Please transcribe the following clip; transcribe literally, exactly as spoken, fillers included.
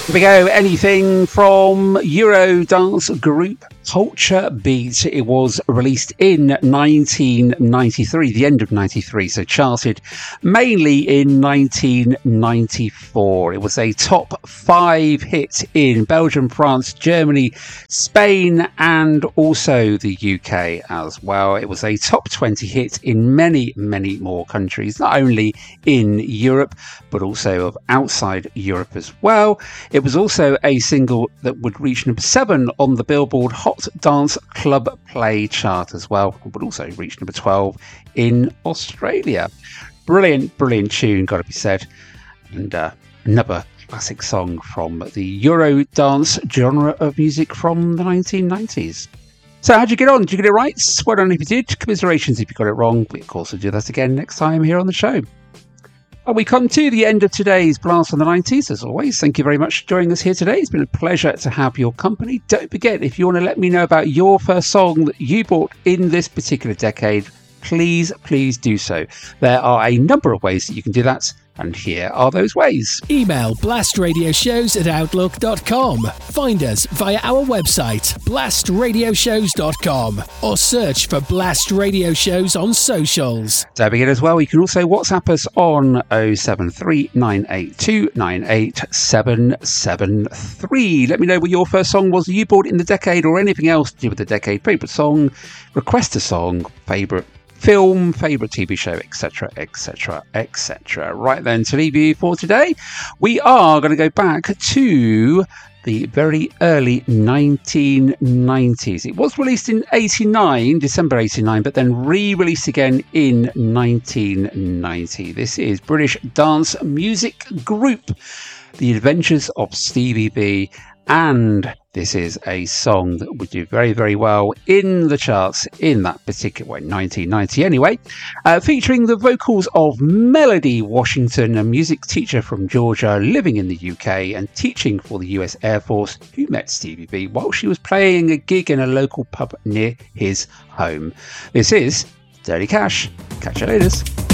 Here we go. Anything from Eurodance group Culture Beat. It was released in nineteen ninety-three, the end of ninety-three, so charted mainly in nineteen ninety-four. It was a top five hit in Belgium, France, Germany, Spain, and also the U K as well. It was a top twenty hit in many, many more countries, not only in Europe, but also of outside Europe as well. It was also a single that would reach number seven on the Billboard Hot Dance Club Play chart as well. It would also reach number twelve in Australia. Brilliant, brilliant tune, got to be said. And uh, another classic song from the Eurodance genre of music from the nineteen nineties. So how'd you get on? Did you get it right? Well done if you did. Commiserations if you got it wrong. We of course will do that again next time here on the show. Well, we come to the end of today's Blast from the nineties. As always, thank you very much for joining us here today. It's been a pleasure to have your company. Don't forget, if you want to let me know about your first song that you bought in this particular decade, please, please do so. There are a number of ways that you can do that, and here are those ways. Email blastradioshows at outlook dot com. Find us via our website, blast radio shows dot com, or search for Blast Radio Shows on socials. Don't forget as well, you can also WhatsApp us on oh seven three nine eight two nine eight seven seven three. Let me know what your first song was that you bought in the decade, or anything else to do with the decade. Favourite song, request a song, favourite film, favourite T V show, etc, etc, et cetera. Right then, to leave you for today, we are going to go back to the very early nineteen nineties. It was released in eighty-nine, December eighty-nine, but then re-released again in nineteen ninety. This is British dance music group The Adventures of Stevie B, and this is a song that would do very, very well in the charts in that particular way, nineteen ninety anyway, uh, featuring the vocals of Melody Washington, a music teacher from Georgia living in the U K and teaching for the U S Air Force, who met Stevie B while she was playing a gig in a local pub near his home. This is Dirty Cash. Catch you later.